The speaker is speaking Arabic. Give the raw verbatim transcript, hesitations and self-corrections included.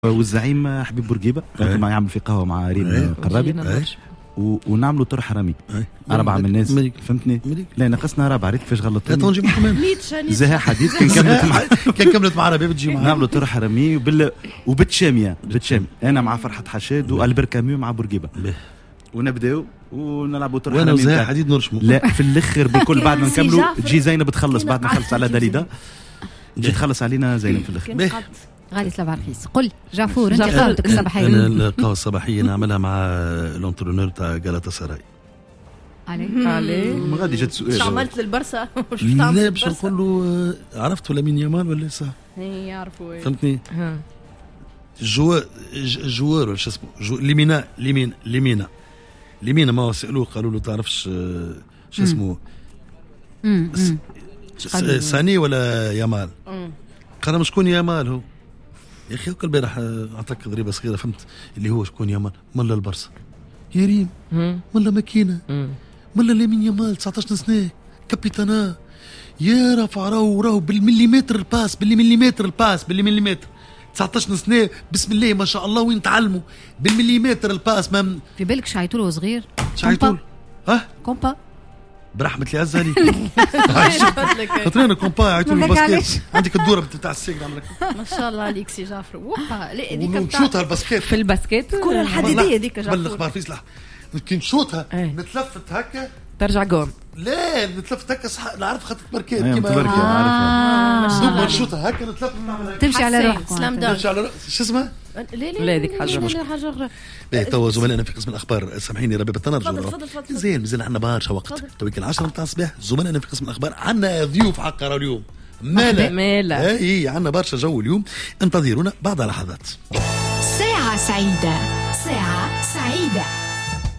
والزعيم حبيب بورقيبه كنت معي يعمل في قهوه مع ريم قرابي و... ونعملوا طرح حرامي أربعة من الناس فهمتني. لا ناقصنا رابعة ريت كيفاش غلطوني تونجي محمد زها حديث كان كملت مع كان كملت مع ربي بتجي معنا نعملوا طرح حرامي وبال وبتشاميه بتشام انا مع فرحه حشاد والبر كاميو مع بورقيبه ونبداو ونلعبوا طرح حرامي وانا وزها حديد نرشموا. لا في الاخر بالكل بعد ما نكملوا تجي زينب تخلص بعد ما خلص على دليده تجي تخلص علينا زينب في الاخر. غادي سلام رخيص. قل جعفور انت قهوتك الصباحيه. انا القهوه الصباحيه نعملها مع لونترونور تاع غالاتا سراي. علي علي ما غادي جات سؤال شو عملت للبرسا وش تعمل لا باش نقول له عرفت ولا مين يامال ولا صح هي يعرفوا فهمتني الجوار الجوار ولا شو اسمه ليمينا ليمين ليمينا ليمينا ما سالوه قالوا له تعرفش شو اسمه ساني ولا يامال قال مش شكون يامال هو يا اخي كل البارح اعطاك ضريبه صغيره فهمت اللي هو شكون يامال ملا البرصه يا ريم ملا ماكينه ملا لامين يامال تسعطاش سنه كابيتانا يا رفع راهو راهو بالمليمتر الباس بالمليمتر الباس بالمليمتر تسعطاش سنه بسم الله ما شاء الله وين تعلموا بالمليمتر الباس ما في بالك شعيتوله صغير شعيتول ها كومبا برحمة الله عز عليك خاطرين كومبا عيطوا له الباسكيت عندك الدوره بتاع السيق نعمل ما شاء الله عليك سي جعفر وبا ديك نشوطها الباسكيت في الباسكيت الكره الحديديه ديك جعفر بلغ اخبار فيصلح كي نشوطها نتلفت هكا ترجع جون لا نتلفت هكا صح نعرف خط الباركيت كيما عارفها ما شاء الله نشوطها هكا نتلفت نعمل تمشي على روحك سلام دار تمشي على شو اسمه لا لا لا هذيك حاجه مش حاجه اخرى. باهي توا زملائنا في قسم الاخبار سامحيني ربي بالتنرجم تفضل تفضل زين مازال عندنا برشا وقت تويك العشرة نتاع الصباح زملائنا في قسم الاخبار عندنا ضيوف حق اليوم مالا مالا اي عندنا برشا جو اليوم انتظرونا بعد لحظات. ساعة سعيدة ساعة